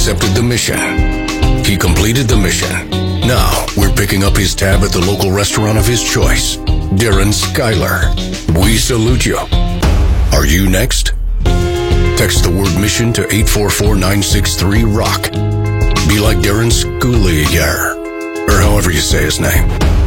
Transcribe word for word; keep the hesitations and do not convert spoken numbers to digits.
accepted the mission. He completed the mission. Now, we're picking up his tab at the local restaurant of his choice. Darren Skylar. We salute you. Are you next? Text the word mission to eight four four nine six three ROCK. Be like Darren Skylar, or however you say his name.